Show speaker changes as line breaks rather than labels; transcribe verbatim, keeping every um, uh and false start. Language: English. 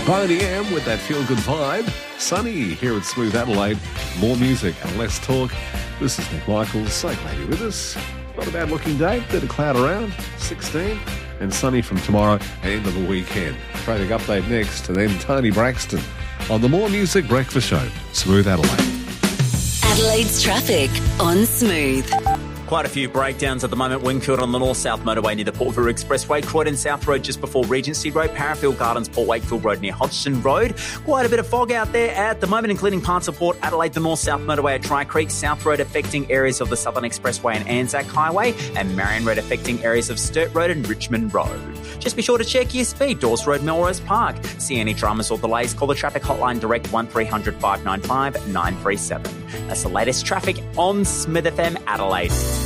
Boney M with that feel-good vibe. Sunny here at Smooth Adelaide. More music and less talk. This is Nick Michaels. So glad you're with us. Not a bad looking day. Bit of cloud around. sixteen. And sunny from tomorrow and into the weekend. Traffic update next. And then Tony Braxton on the More Music Breakfast Show. Smooth Adelaide.
Adelaide's traffic on Smooth.
Quite a few breakdowns at the moment. Wingfield on the North-South Motorway near the Port Vila Expressway. Croydon South Road just before Regency Road. Parafield Gardens, Port Wakefield Road near Hodgson Road. Quite a bit of fog out there at the moment, including parts of Port Adelaide, the North-South Motorway at Tri Creek. South Road affecting areas of the Southern Expressway and Anzac Highway. And Marion Road affecting areas of Sturt Road and Richmond Road. Just be sure to check your speed. Dawes Road, Melrose Park. See any dramas or delays, call the traffic hotline direct one three hundred five nine five nine three seven. That's the latest traffic on Smith F M Adelaide.